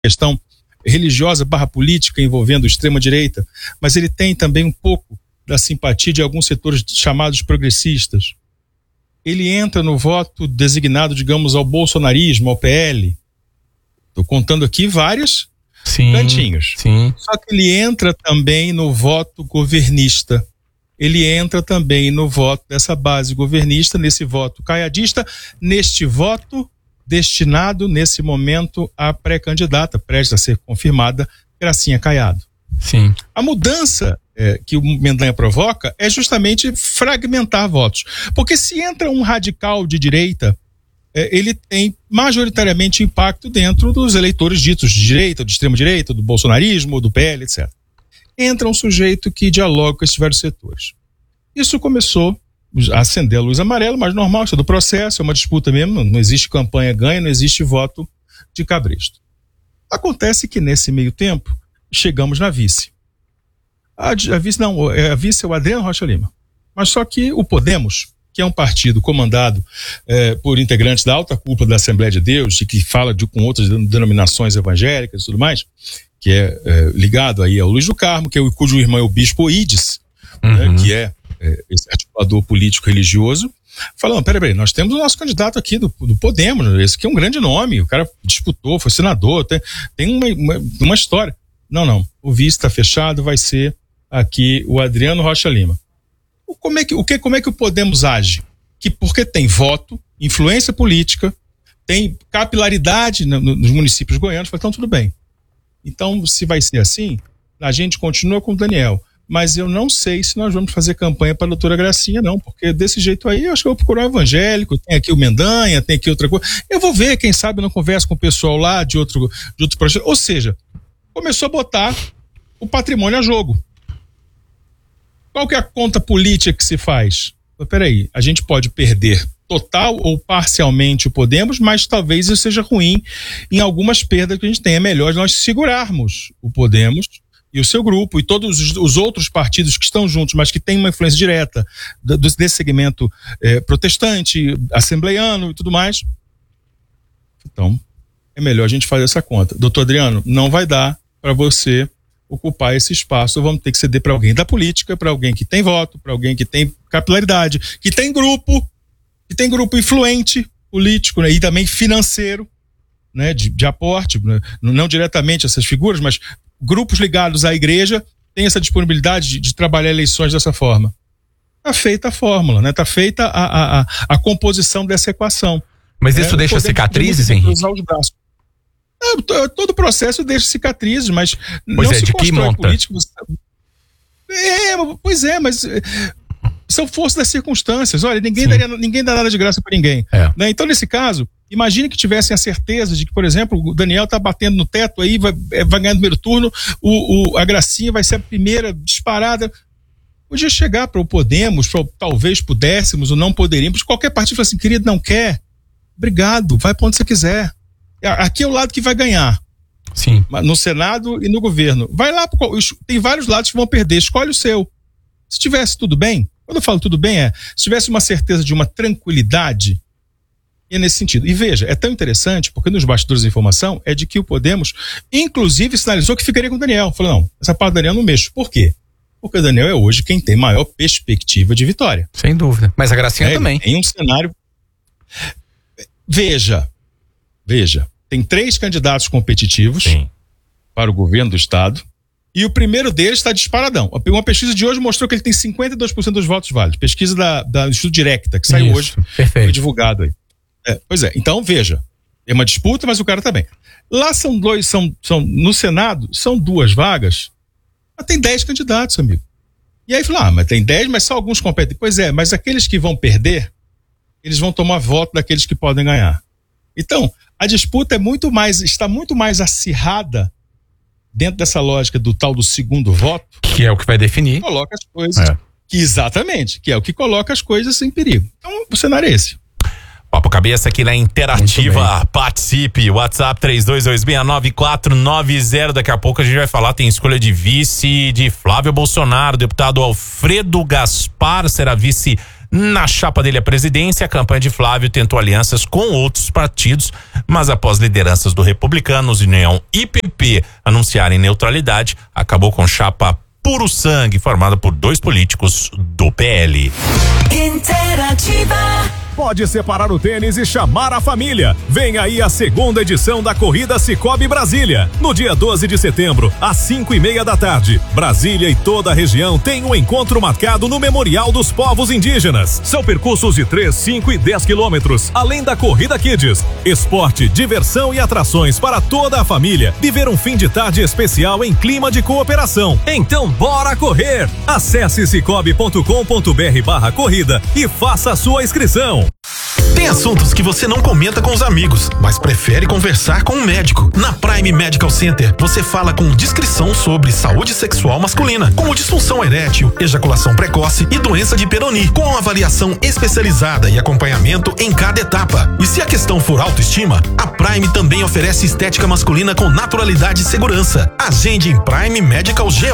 questão religiosa / política envolvendo extrema-direita, mas ele tem também um pouco da simpatia de alguns setores chamados progressistas. Ele entra no voto designado, digamos, ao bolsonarismo, ao PL. Estou contando aqui vários cantinhos. Sim. Só que ele entra também no voto governista. Ele entra também no voto dessa base governista, nesse voto caiadista, neste voto destinado, nesse momento, à pré-candidata, prestes a ser confirmada, Gracinha Caiado. Sim. A mudança que o Mendanha provoca é justamente fragmentar votos. Porque se entra um radical de direita, ele tem majoritariamente impacto dentro dos eleitores ditos de direita, de extrema-direita, do bolsonarismo, do PL, etc. Entra um sujeito que dialoga com esses vários setores. Isso começou a acender a luz amarela, mas normal, isso é do processo, é uma disputa mesmo, não existe campanha ganha, não existe voto de cabresto. Acontece que nesse meio tempo, chegamos na vice. A vice é o Adriano Rocha Lima. Mas só que o Podemos, que é um partido comandado por integrantes da alta cúpula da Assembleia de Deus, e que fala com outras denominações evangélicas e tudo mais, que é ligado aí ao Luiz do Carmo, cujo irmão é o Bispo Oídes, que é esse articulador político religioso, falando, peraí, nós temos o nosso candidato aqui do Podemos, esse que é um grande nome, o cara disputou, foi senador, tem uma história. Não, o vice está fechado, vai ser aqui o Adriano Rocha Lima. Como é que o Podemos age? Porque tem voto, influência política, tem capilaridade nos municípios goianos, então tudo bem. Então, se vai ser assim, a gente continua com o Daniel. Mas eu não sei se nós vamos fazer campanha para a doutora Gracinha, não, porque desse jeito aí eu acho que eu vou procurar o evangélico, tem aqui o Mendanha, tem aqui outra coisa. Eu vou ver, quem sabe eu não converso com o pessoal lá de outro projeto. Ou seja, começou a botar o patrimônio a jogo. Qual que é a conta política que se faz? Peraí, a gente pode perder total ou parcialmente o Podemos, mas talvez isso seja ruim em algumas perdas que a gente tem. É melhor nós segurarmos o Podemos e o seu grupo e todos os outros partidos que estão juntos, mas que têm uma influência direta desse segmento protestante, assembleiano e tudo mais. Então, é melhor a gente fazer essa conta. Doutor Adriano, não vai dar para você ocupar esse espaço, vamos ter que ceder para alguém da política, para alguém que tem voto, para alguém que tem capilaridade, que tem grupo influente político, né, e também financeiro, né, de aporte, né, não diretamente essas figuras, mas grupos ligados à igreja têm essa disponibilidade de trabalhar eleições dessa forma. Está feita a fórmula, né? Está feita a composição dessa equação. Mas isso deixa cicatrizes, Henrique? Usar os braços. Todo o processo deixa cicatrizes, mas pois não se de que monta? Político. Pois é, mas são forças das circunstâncias. Olha, ninguém dá nada de graça para ninguém. Né? Então, nesse caso, imagine que tivessem a certeza de que, por exemplo, o Daniel tá batendo no teto aí, vai ganhar no primeiro turno, a Gracinha vai ser a primeira disparada. Podia chegar para o Podemos, talvez pudéssemos ou não poderíamos, qualquer partido fala assim, querido, não quer? Obrigado, vai para onde você quiser. Aqui é o lado que vai ganhar. Sim. No Senado e no governo. Vai lá, tem vários lados que vão perder, escolhe o seu. Se tivesse tudo bem, quando eu falo tudo bem, se tivesse uma certeza de uma tranquilidade, é nesse sentido. E veja, é tão interessante, porque nos bastidores de informação é de que o Podemos, inclusive, sinalizou que ficaria com o Daniel. Falou, não, essa parte do Daniel não mexo. Por quê? Porque o Daniel é hoje quem tem maior perspectiva de vitória. Sem dúvida. Mas a Gracinha também. Tem um cenário... Veja, tem 3 candidatos competitivos para o governo do estado e o primeiro deles está disparadão. Uma pesquisa de hoje mostrou que ele tem 52% dos votos válidos. Pesquisa da Instituto Directa, que saiu hoje, foi divulgado aí. Pois é, então veja, é uma disputa, mas o cara tá bem. Lá no Senado, são 2 vagas, mas tem 10 candidatos, amigo. E aí fala, mas tem 10, mas só alguns competem. Pois é, mas aqueles que vão perder, eles vão tomar voto daqueles que podem ganhar. Então, a disputa está muito mais acirrada dentro dessa lógica do tal do segundo voto. Que é o que vai definir. Coloca as coisas. Exatamente, que é o que coloca as coisas em perigo. Então, o cenário é esse. Papo Cabeça aqui na Interativa. Participe. WhatsApp 32269490. Daqui a pouco a gente vai falar. Tem escolha de vice de Flávio Bolsonaro. Deputado Alfredo Gaspar será vice Na chapa dele à presidência, a campanha de Flávio tentou alianças com outros partidos, mas após lideranças do Republicanos, União e PP anunciarem neutralidade, acabou com chapa puro sangue, formada por 2 políticos do PL. Interativa. Pode separar o tênis e chamar a família. Vem aí a segunda edição da Corrida Cicobi Brasília. No dia 12 de setembro, às 5:30 da tarde. Brasília e toda a região tem um encontro marcado no Memorial dos Povos Indígenas. São percursos de 3, 5 e 10 quilômetros, além da Corrida Kids. Esporte, diversão e atrações para toda a família. Viver um fim de tarde especial em clima de cooperação. Então bora correr! Acesse cicobi.com.br/corrida e faça a sua inscrição. Tem assuntos que você não comenta com os amigos, mas prefere conversar com um médico. Na Prime Medical Center, você fala com discrição sobre saúde sexual masculina, como disfunção erétil, ejaculação precoce e doença de Peyronie, com avaliação especializada e acompanhamento em cada etapa. E se a questão for autoestima, a Prime também oferece estética masculina com naturalidade e segurança. Agende em Prime Medical GO.